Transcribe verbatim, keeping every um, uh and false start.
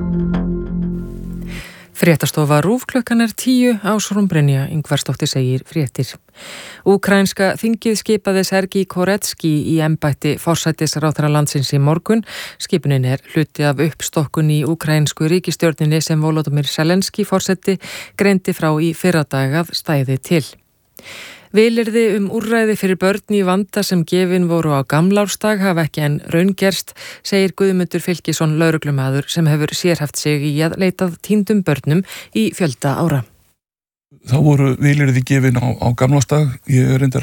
Fréttastofa RÚV klukkan er tíu. Ásrún Brynja Ingvarsdóttir segir fréttir. Úkraínska þingið skipaði Sergej Koretsky í embætti forsætisráðherra landsins í morgun. Skipunin er hluti af uppstokkun í úkraínsku ríkisstjórninni sem Volodymyr Zelenský forseti greindi frá í fyrradag að stæði til. Vilyrði um úrræði fyrir börn í vanda sem gefin voru á gamlársdag hafa ekki enn raungerst, segir Guðmundur Fylkisson lögreglumaður sem hefur sérhæft sig í að leitað týndum börnum í fjölda ára. Þá voru vilyrði gefin á, á gamlársdag. Ég er reyndar